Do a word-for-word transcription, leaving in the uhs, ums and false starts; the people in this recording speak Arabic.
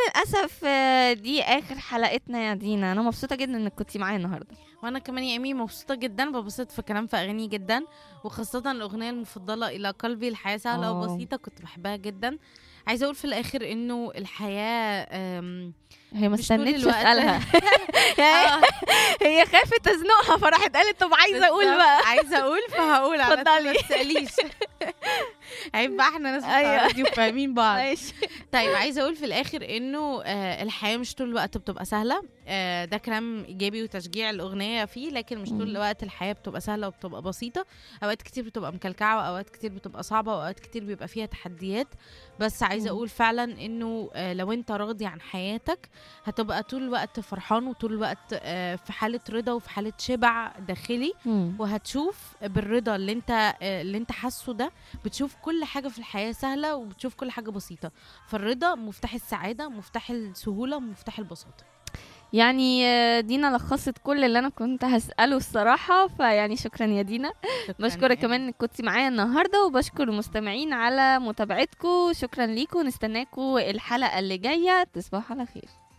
وللاسف آه، دي اخر حلقتنا يا دينا. انا مبسوطه جدا انك كنتي معايا النهارده. وانا كمان يا ايمي مبسوطه جدا، ببسط في كلام في اغاني جدا، وخاصه الاغنيه المفضله الى قلبي الحياه سهله اه وبسيطه كنت بحبها جدا. عايزه اقول في الاخر انه الحياه أم، هي ما مش طول استنتش الوقت. اسالها. آه، هي خافت تزنقها فراحت قالت طب عايزه اقول بالظبط. بقى. عايزه اقول فهقول على طول، اتفضلي. ما تساليش. عيب بقى، احنا ناس أيوة. بتاع راديو فاهمين بعض. ماشي. طيب عايزه اقول في الاخر انه آه الحياه مش طول الوقت بتبقى سهله. آه ده كلام ايجابي وتشجيع الاغنيه فيه، لكن مش طول مم. الوقت الحياه بتبقى سهله وبتبقى بسيطه. اوقات كتير بتبقى مكلكعه، واوقات كتير بتبقى صعبه، واوقات كتير بيبقى فيها تحديات. بس عايزه مم. اقول فعلا انه آه لو انت راضي عن حياتك هتبقى طول الوقت فرحان، وطول الوقت آه في حاله رضا وفي حاله شبع داخلي. مم. وهتشوف بالرضا اللي انت آه اللي انت حاسه ده، بتشوف كل حاجه في الحياه سهله، وبتشوف كل حاجه بسيطه. فالرضا مفتاح السعادة، مفتاح السهولة، مفتاح البساطة. يعني آه، دينا لخصت كل اللي انا كنت هسأله الصراحة. فيعني شكرا يا دينا. شكرا بشكرك يا كمان انك كنتي معايا النهاردة، وبشكر المستمعين على متابعتكم. شكرا ليكم، نستناكم الحلقة اللي جاية. تصبحوا على خير.